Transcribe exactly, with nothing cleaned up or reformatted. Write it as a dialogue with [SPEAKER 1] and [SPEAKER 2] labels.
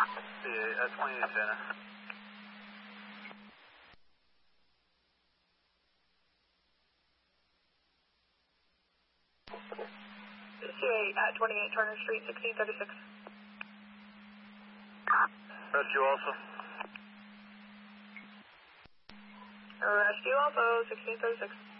[SPEAKER 1] Yeah, at twenty-eight Center.
[SPEAKER 2] C eight at twenty-eight Turner Street, sixteen thirty-six.
[SPEAKER 1] Rescue also.
[SPEAKER 2] Rescue also, sixteen thirty-six.